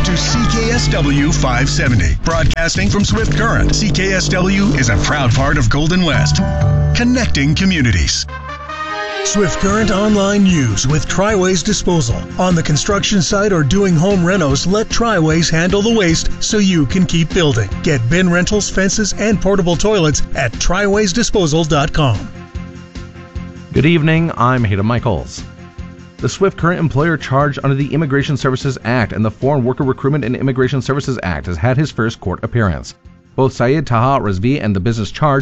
to CKSW 570. Broadcasting from Swift Current, CKSW is a proud part of Golden West, connecting communities. Swift Current Online News with Triways Disposal. On the construction site or doing home renos, let Triways handle the waste so you can keep building. Get bin rentals, fences, and portable toilets at triwaysdisposal.com. Good evening, I'm Hayden Michaels. The Swift Current employer charged under the Immigration Services Act and the Foreign Worker Recruitment and Immigration Services Act has had his first court appearance. Both Syed Taha Rizvi and the business charge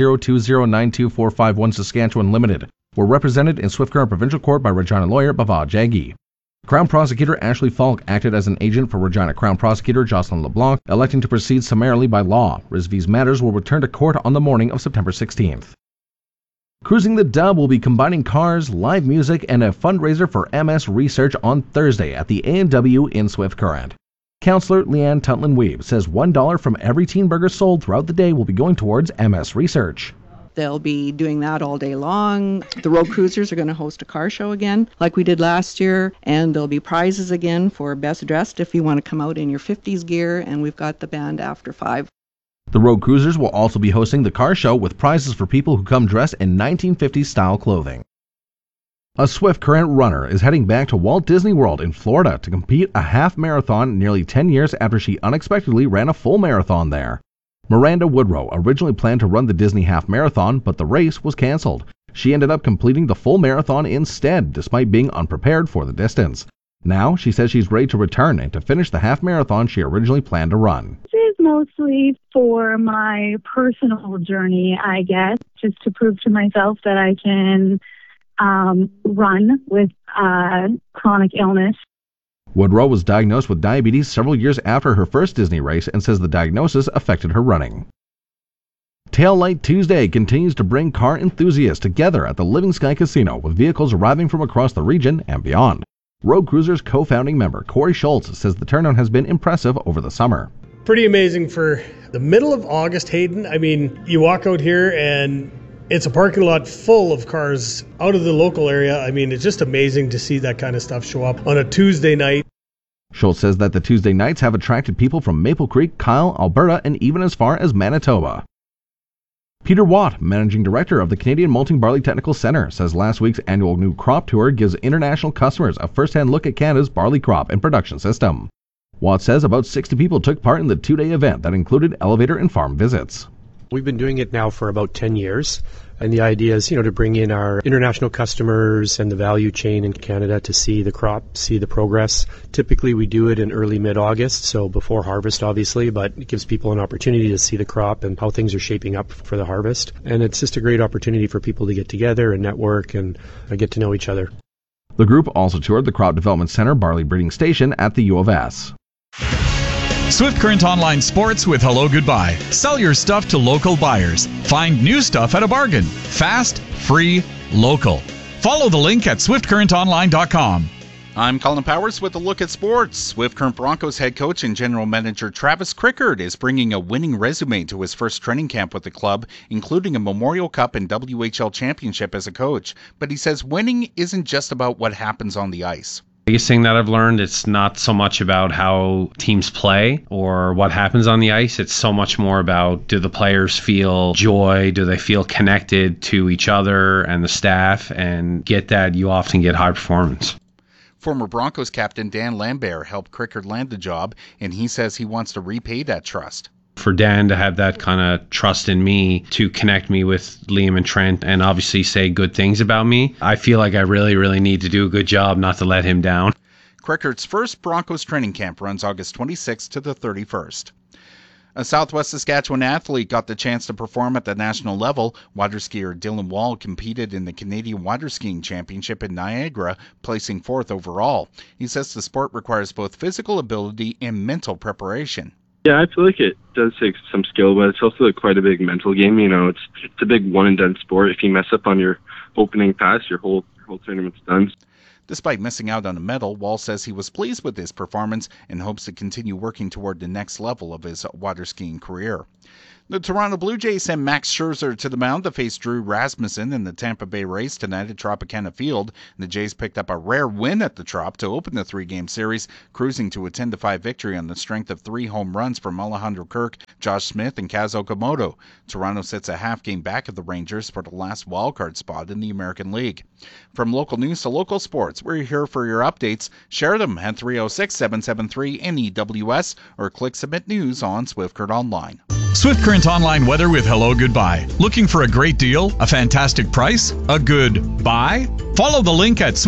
102092451 Saskatchewan Limited were represented in Swift Current Provincial Court by Regina lawyer Bavad Jaggi. Crown Prosecutor Ashley Falk acted as an agent for Regina Crown Prosecutor Jocelyn LeBlanc, electing to proceed summarily by law. Rizvi's matters will return to court on the morning of September 16th. Cruising the Dub will be combining cars, live music, and a fundraiser for MS research on Thursday at the A&W in Swift Current. Councillor Leanne Tutland-Weeb says $1 from every teen burger sold throughout the day will be going towards MS research. They'll be doing that all day long. The Road Cruisers are going to host a car show again, like we did last year, and there'll be prizes again for Best Dressed if you want to come out in your 50s gear, and we've got the band After 5. The Road Cruisers will also be hosting the car show with prizes for people who come dressed in 1950s style clothing. A Swift Current runner is heading back to Walt Disney World in Florida to compete a half marathon nearly 10 years after she unexpectedly ran a full marathon there. Miranda Woodrow originally planned to run the Disney Half Marathon, but the race was canceled. She ended up completing the full marathon instead, despite being unprepared for the distance. Now, she says she's ready to return and to finish the half marathon she originally planned to run. This is mostly for my personal journey, I guess, just to prove to myself that I can run with chronic illness. Woodrow was diagnosed with diabetes several years after her first Disney race and says the diagnosis affected her running. Tail Light Tuesday continues to bring car enthusiasts together at the Living Sky Casino with vehicles arriving from across the region and beyond. Road Cruisers co-founding member Corey Schultz says the turnout has been impressive over the summer. Pretty amazing for the middle of August, Hayden. I mean, you walk out here and it's a parking lot full of cars out of the local area. I mean, it's just amazing to see that kind of stuff show up on a Tuesday night. Schultz says that the Tuesday nights have attracted people from Maple Creek, Kyle, Alberta, and even as far as Manitoba. Peter Watt, Managing Director of the Canadian Malting Barley Technical Centre, says last week's annual new crop tour gives international customers a first-hand look at Canada's barley crop and production system. Watt says about 60 people took part in the two-day event that included elevator and farm visits. We've been doing it now for about 10 years, and the idea is, to bring in our international customers and the value chain in Canada to see the crop, see the progress. Typically, we do it in early mid-August, so before harvest, obviously, but it gives people an opportunity to see the crop and how things are shaping up for the harvest. And it's just a great opportunity for people to get together and network and get to know each other. The group also toured the Crop Development Center Barley Breeding Station at the U of S. Swift Current Online Sports with Hello Goodbye. Sell your stuff to local buyers. Find new stuff at a bargain. Fast, free, local. Follow the link at swiftcurrentonline.com. I'm Colin Powers with a look at sports. Swift Current Broncos head coach and general manager Travis Crickard is bringing a winning resume to his first training camp with the club, including a Memorial Cup and WHL championship as a coach. But he says winning isn't just about what happens on the ice. Biggest thing that I've learned, it's not so much about how teams play or what happens on the ice. It's so much more about, do the players feel joy? Do they feel connected to each other and the staff? And get that, you often get high performance. Former Broncos captain Dan Lambert helped Crickard land the job, and he says he wants to repay that trust. For Dan to have that kind of trust in me, to connect me with Liam and Trent, and obviously say good things about me, I feel like I really, really need to do a good job not to let him down. Crickard's first Broncos training camp runs August 26th to the 31st. A Southwest Saskatchewan athlete got the chance to perform at the national level. Water skier Dylan Wall competed in the Canadian Water Skiing Championship in Niagara, placing 4th overall. He says the sport requires both physical ability and mental preparation. Yeah, I feel like it does take some skill, but it's also quite a big mental game. It's a big one-and-done sport. If you mess up on your opening pass, your whole tournament's done. Despite missing out on a medal, Wall says he was pleased with his performance and hopes to continue working toward the next level of his water skiing career. The Toronto Blue Jays sent Max Scherzer to the mound to face Drew Rasmussen in the Tampa Bay race tonight at Tropicana Field. The Jays picked up a rare win at the Trop to open the three-game series, cruising to a 10-5 victory on the strength of 3 home runs from Alejandro Kirk, Josh Smith, and Kaz Okamoto. Toronto sits a half game back of the Rangers for the last wildcard spot in the American League. From local news to local sports, we're here for your updates. Share them at 306-773-NEWS or click Submit News on Swift Current Online. Swift Current Online weather with Hello Goodbye. Looking for a great deal? A fantastic price? A good buy? Follow the link at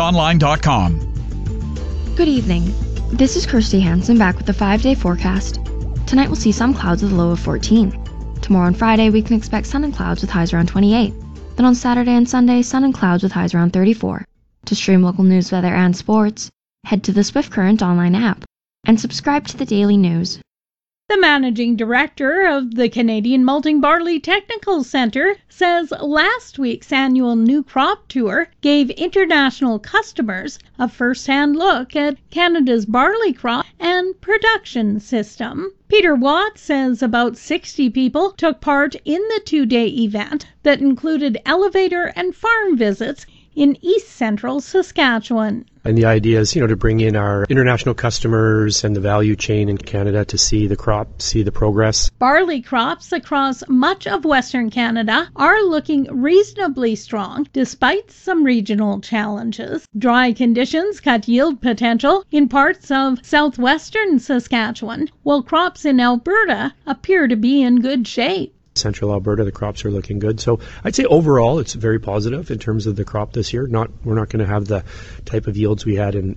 swiftcurrentonline.com. Good evening. This is Kirsty Hansen back with the 5-day forecast. Tonight we'll see some clouds with a low of 14. Tomorrow and Friday we can expect sun and clouds with highs around 28. Then on Saturday and Sunday, sun and clouds with highs around 34. To stream local news, weather, and sports, head to the Swift Current Online app and subscribe to the daily news. The managing director of the Canadian Malting Barley Technical Centre says last week's annual New Crop Tour gave international customers a first-hand look at Canada's barley crop and production system. Peter Watt says about 60 people took part in the 2-day event that included elevator and farm visits in East Central Saskatchewan. And the idea is, to bring in our international customers and the value chain in Canada to see the crop, see the progress. Barley crops across much of Western Canada are looking reasonably strong despite some regional challenges. Dry conditions cut yield potential in parts of southwestern Saskatchewan, while crops in Alberta appear to be in good shape. Central Alberta, the crops are looking good. So I'd say overall it's very positive in terms of the crop this year. We're not going to have the type of yields we had in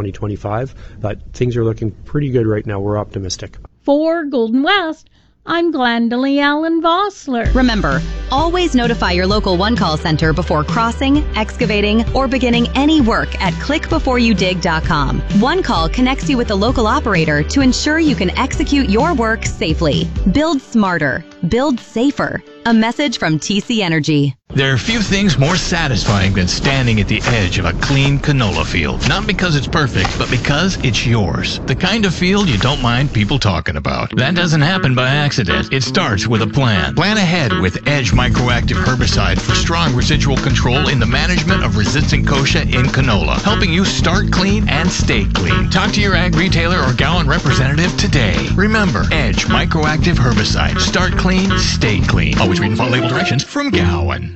2025, but things are looking pretty good right now. We're optimistic. For Golden West, I'm Glendalee Allen Vossler. Remember, always notify your local one-call center before crossing, excavating, or beginning any work at clickbeforeyoudig.com. One Call connects you with the local operator to ensure you can execute your work safely. Build smarter. Build safer. A message from TC Energy. There are few things more satisfying than standing at the edge of a clean canola field. Not because it's perfect, but because it's yours. The kind of field you don't mind people talking about. That doesn't happen by accident. It starts with a plan. Plan ahead with Edge Microactive Herbicide for strong residual control in the management of resistant kochia in canola, helping you start clean and stay clean. Talk to your ag retailer or Gowan representative today. Remember, Edge Microactive Herbicide. Start clean, stay clean. Always read and follow label directions from Gowan.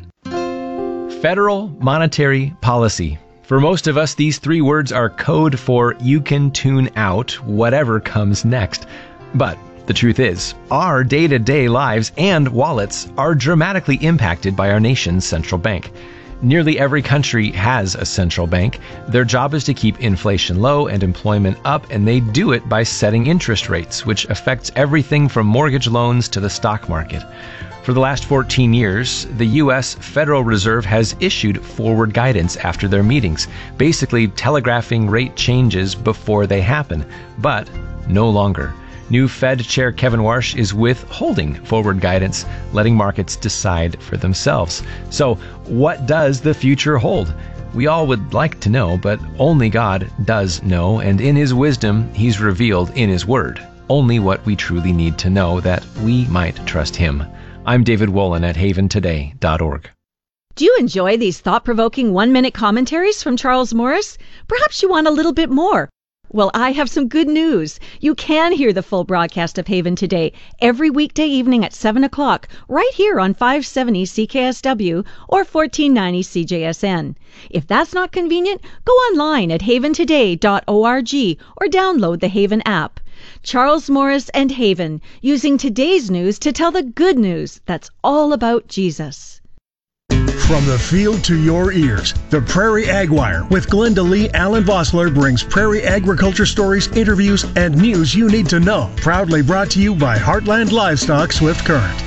Federal monetary policy. For most of us, these 3 words are code for you can tune out whatever comes next. But the truth is, our day-to-day lives and wallets are dramatically impacted by our nation's central bank. Nearly every country has a central bank. Their job is to keep inflation low and employment up, and they do it by setting interest rates, which affects everything from mortgage loans to the stock market. For the last 14 years, the U.S. Federal Reserve has issued forward guidance after their meetings, basically telegraphing rate changes before they happen, but no longer. New Fed Chair Kevin Warsh is withholding forward guidance, letting markets decide for themselves. So, what does the future hold? We all would like to know, but only God does know, and in His wisdom, He's revealed in His Word only what we truly need to know that we might trust Him. I'm David Wolin at haventoday.org. Do you enjoy these thought-provoking one-minute commentaries from Charles Morris? Perhaps you want a little bit more. Well, I have some good news. You can hear the full broadcast of Haven Today every weekday evening at 7 o'clock, right here on 570 CKSW or 1490 CJSN. If that's not convenient, go online at haventoday.org or download the Haven app. Charles Morris and Haven, using today's news to tell the good news that's all about Jesus. From the field to your ears, the Prairie Ag Wire with Glendalee Allen Vossler brings prairie agriculture stories, interviews, and news you need to know. Proudly brought to you by Heartland Livestock Swift Current.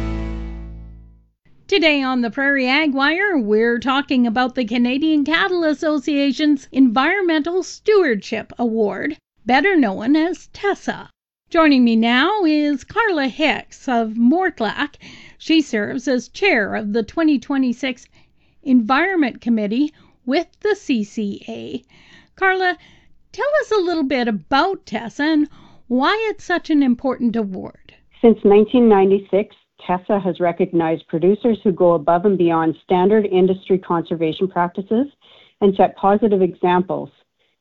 Today on the Prairie Ag Wire, we're talking about the Canadian Cattle Association's Environmental Stewardship Award, better known as TESSA. Joining me now is Carla Hicks of Mortlach. She serves as chair of the 2026 Environment Committee, with the CCA. Carla, tell us a little bit about TESA and why it's such an important award. Since 1996, TESA has recognized producers who go above and beyond standard industry conservation practices and set positive examples.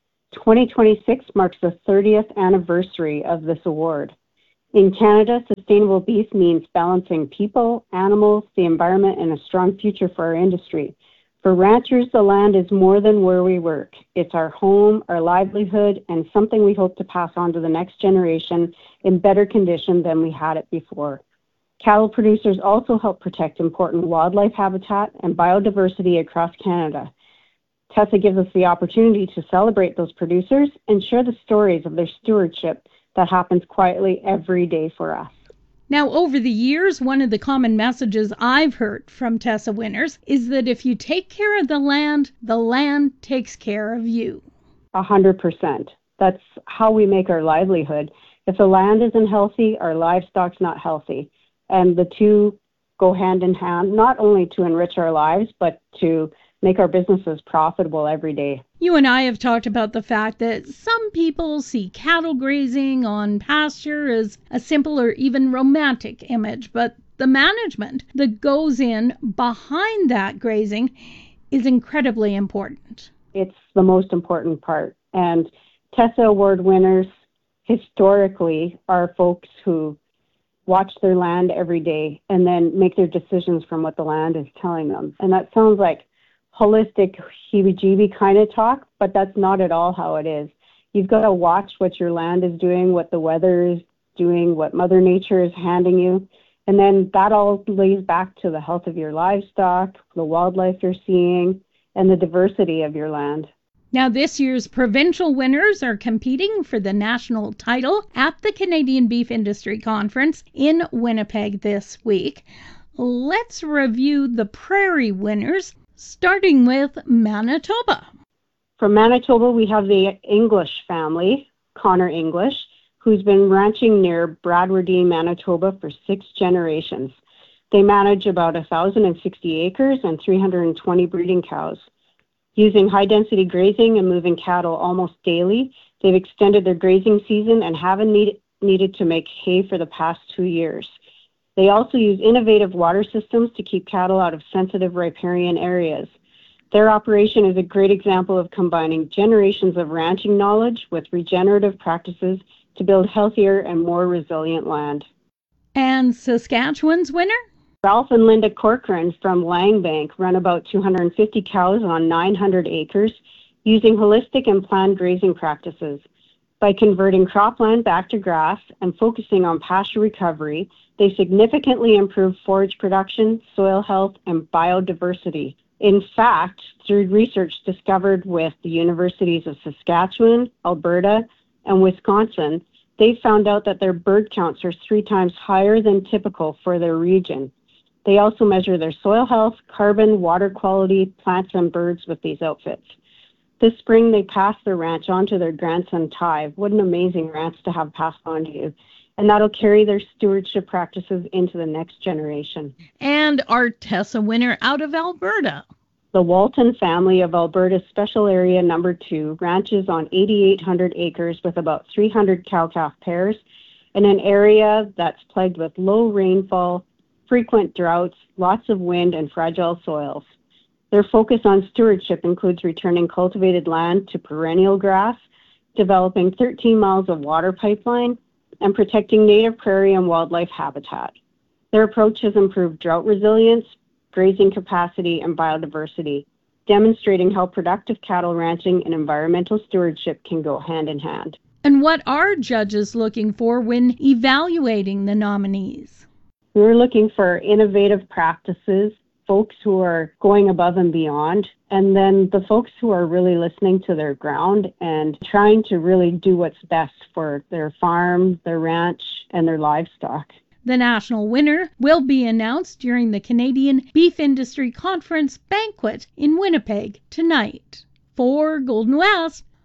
2026 marks the 30th anniversary of this award. In Canada, sustainable beef means balancing people, animals, the environment, and a strong future for our industry. For ranchers, the land is more than where we work. It's our home, our livelihood, and something we hope to pass on to the next generation in better condition than we had it before. Cattle producers also help protect important wildlife habitat and biodiversity across Canada. TESA gives us the opportunity to celebrate those producers and share the stories of their stewardship that happens quietly every day for us. Now, over the years, one of the common messages I've heard from TESA winners is that if you take care of the land takes care of you. 100%. That's how we make our livelihood. If the land isn't healthy, our livestock's not healthy. And the two go hand in hand, not only to enrich our lives, but to make our businesses profitable every day. You and I have talked about the fact that some people see cattle grazing on pasture as a simple or even romantic image, but the management that goes in behind that grazing is incredibly important. It's the most important part. And TESA Award winners historically are folks who watch their land every day and then make their decisions from what the land is telling them. And that sounds like holistic heebie-jeebie kind of talk, but that's not at all how it is. You've got to watch what your land is doing, what the weather is doing, what Mother Nature is handing you, and then that all lays back to the health of your livestock, the wildlife you're seeing, and the diversity of your land. Now, this year's provincial winners are competing for the national title at the Canadian Beef Industry Conference in Winnipeg this week. Let's review the prairie winners, starting with Manitoba. From Manitoba, we have the English family, Connor English, who's been ranching near Bradwardine, Manitoba for 6 generations. They manage about 1,060 acres and 320 breeding cows. Using high-density grazing and moving cattle almost daily, they've extended their grazing season and haven't needed to make hay for the past 2 years. They also use innovative water systems to keep cattle out of sensitive riparian areas. Their operation is a great example of combining generations of ranching knowledge with regenerative practices to build healthier and more resilient land. And Saskatchewan's winner? Ralph and Linda Corcoran from Langbank run about 250 cows on 900 acres using holistic and planned grazing practices. By converting cropland back to grass and focusing on pasture recovery, they significantly improve forage production, soil health, and biodiversity. In fact, through research discovered with the universities of Saskatchewan, Alberta, and Wisconsin, they found out that their bird counts are 3 times higher than typical for their region. They also measure their soil health, carbon, water quality, plants, and birds with these outfits. This spring, they passed their ranch on to their grandson, Ty. What an amazing ranch to have passed on to you. And that'll carry their stewardship practices into the next generation. And our TESA winner out of Alberta. The Walton family of Alberta's Special Area Number 2 ranches on 8,800 acres with about 300 cow-calf pairs in an area that's plagued with low rainfall, frequent droughts, lots of wind, and fragile soils. Their focus on stewardship includes returning cultivated land to perennial grass, developing 13 miles of water pipeline, and protecting native prairie and wildlife habitat. Their approach has improved drought resilience, grazing capacity, and biodiversity, demonstrating how productive cattle ranching and environmental stewardship can go hand in hand. And what are judges looking for when evaluating the nominees? We're looking for innovative practices, folks who are going above and beyond, and then the folks who are really listening to their ground and trying to really do what's best for their farm, their ranch, and their livestock. The national winner will be announced during the Canadian Beef Industry Conference banquet in Winnipeg tonight. For Golden West,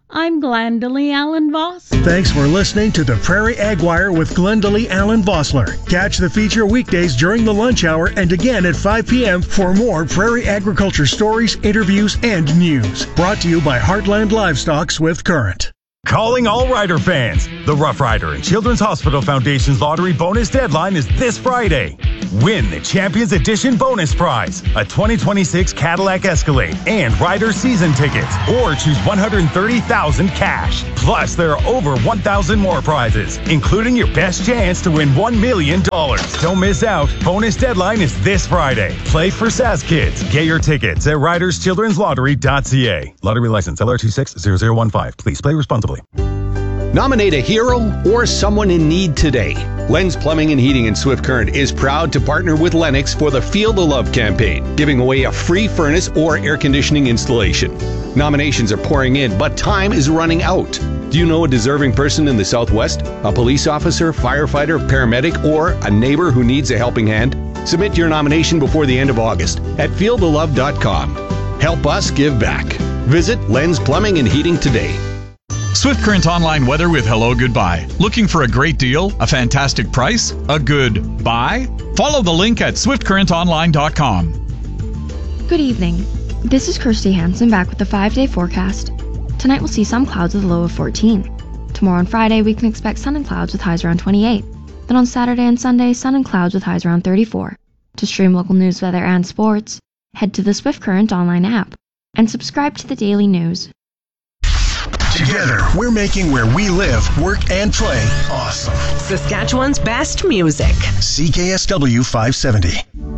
I'm Glendalee Allen Voss. Thanks for listening to the Prairie Ag Wire with Glendalee Allen Vossler. Catch the feature weekdays during the lunch hour and again at 5 p.m. for more prairie agriculture stories, interviews, and news. Brought to you by Heartland Livestock Swift Current. Calling all Rider fans. The Rough Rider and Children's Hospital Foundation's lottery bonus deadline is this Friday. Win the Champions Edition bonus prize, a 2026 Cadillac Escalade and Rider season tickets, or choose $130,000 cash. Plus, there are over 1,000 more prizes, including your best chance to win $1 million. Don't miss out. Bonus deadline is this Friday. Play for SAS Kids. Get your tickets at riderschildrenslottery.ca. Lottery license LR260015. Please play responsibly. Nominate a hero or someone in need today. Lenz Plumbing and Heating in Swift Current is proud to partner with Lennox for the Feel the Love campaign, giving away a free furnace or air conditioning installation. Nominations are pouring in, but time is running out. Do you know a deserving person in the Southwest? A police officer, firefighter, paramedic, or a neighbor who needs a helping hand? Submit your nomination before the end of August at feelthelove.com. Help us give back. Visit Lenz Plumbing and Heating today. Swift Current Online weather with Hello Goodbye. Looking for a great deal, a fantastic price, a good buy? Follow the link at swiftcurrentonline.com. Good evening. This is Kirsty Hansen back with the 5-day forecast. Tonight we'll see some clouds with a low of 14. Tomorrow and Friday we can expect sun and clouds with highs around 28. Then on Saturday and Sunday, sun and clouds with highs around 34. To stream local news, weather, and sports, head to the Swift Current Online app and subscribe to the daily news. Together, we're making where we live, work, and play awesome. Saskatchewan's best music. CKSW 570.